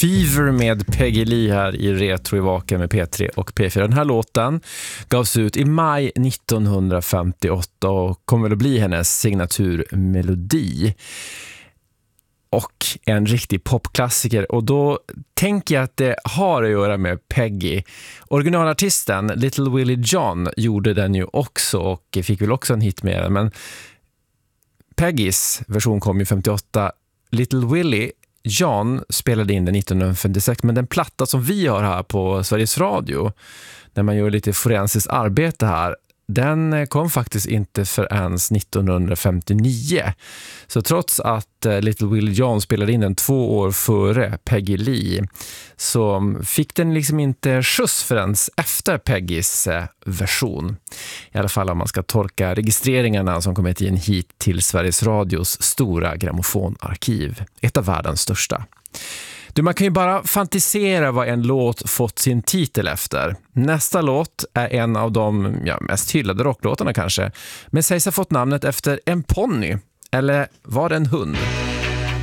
Fever med Peggy Lee här i Retro i Vaken med P3 och P4. Den här låten gavs ut i maj 1958 och kommer att bli hennes signaturmelodi. Och en riktig popklassiker. Och då tänker jag att det har att göra med Peggy. Originalartisten Little Willie John gjorde den ju också och fick väl också en hit med den. Men Peggys version kom ju 58. Little Willie John spelade in den 1956, men den platta som vi har här på Sveriges Radio, när man gör lite forensiskt arbete här, den kom faktiskt inte förrän 1959. Så trots att Little Willie John spelade in den 2 år före Peggy Lee, så fick den liksom inte skjuts förrän efter Peggys version. I alla fall om man ska tolka registreringarna som kommit in hit till Sveriges Radios stora grammofonarkiv. Ett av världens största. Man kan ju bara fantisera vad en låt fått sin titel efter. Nästa låt är en av de mest hyllade rocklåtarna kanske, men sägs ha fått namnet efter en ponny. Eller var det en hund?